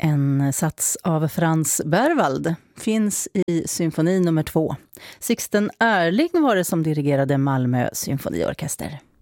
En sats av Frans Berwald finns i symfoni nummer 2. Sixten Ehrling var det som dirigerade Malmö symfoniorkester.